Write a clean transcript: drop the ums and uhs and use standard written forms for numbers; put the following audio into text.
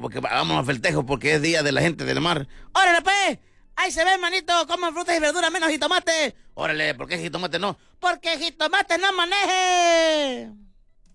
porque vamos a festejo porque es día de la gente del mar. ¡Órale, pues! Ahí se ve, manito, coman frutas y verduras menos jitomate. Órale, ¿por qué jitomate no? Porque jitomate no maneje.